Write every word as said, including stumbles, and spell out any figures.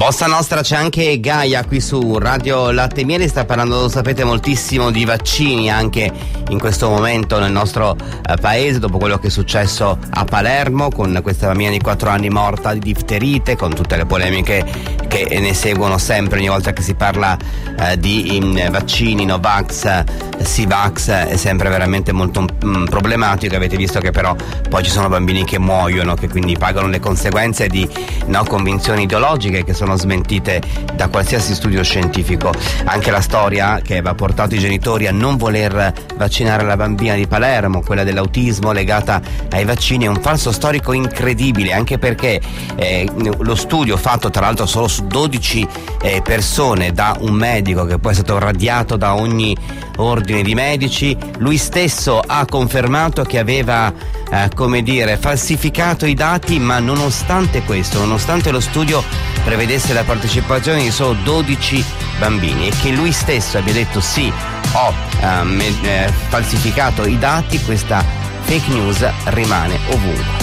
Cosa Nostra, c'è anche Gaia qui su Radio Latte e Miele, sta parlando, lo sapete, moltissimo di vaccini anche in questo momento nel nostro eh, paese, dopo quello che è successo a Palermo con questa bambina di quattro anni morta di difterite, con tutte le polemiche che ne seguono sempre ogni volta che si parla eh, di in, vaccini, Novax, Sivax, è sempre veramente molto mh, problematico. Avete visto che però poi ci sono bambini che muoiono, che quindi pagano le conseguenze di no, convinzioni ideologiche che sono smentite da qualsiasi studio scientifico. Anche la storia che aveva portato i genitori a non voler vaccinare la bambina di Palermo, quella dell'autismo legata ai vaccini, è un falso storico incredibile, anche perché eh, lo studio fatto tra l'altro solo su dodici eh, persone da un medico che poi è stato radiato da ogni ordine di medici, lui stesso ha confermato che aveva eh, come dire falsificato i dati, ma nonostante questo, nonostante lo studio prevedesse la partecipazione di solo dodici bambini e che lui stesso abbia detto sì, ho um, eh, falsificato i dati, questa fake news rimane ovunque.